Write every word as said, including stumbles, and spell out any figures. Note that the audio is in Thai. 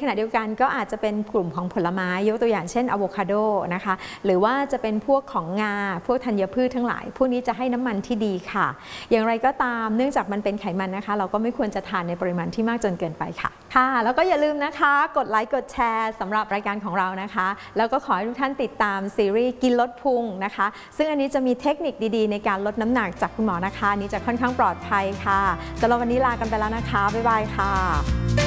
ณะเดียวกันก็อาจจะเป็นกลุ่มของผลไม้ยกตัวอย่างเช่นอะโวคาโดนะคะหรือว่าจะเป็นพวกของงาพวกธัญพืชทั้งหลายพวกนี้จะให้น้ำมันที่ดีค่ะอย่างไรก็ตามเนื่องจากมันเป็นไขมันนะคะเราก็ไม่ควรจะทานในปริมาณที่มากจนเกินไปค่ะค่ะแล้วก็อย่าลืมนะคะกดไลค์กดแชร์สำหรับรายการของเรานะคะแล้วก็ขอให้ทุกท่านติดตามซีรีส์กินลดพุงนะคะซึ่งอันนี้จะมีเทคนิคดีๆในการลดน้ำหนักจากคุณหมอนะคะนี้จะค่อนข้างปลอดภัยค่ะสำหรับวันนี้ลากันไปแล้วนะคะบ๊ายบายค่ะ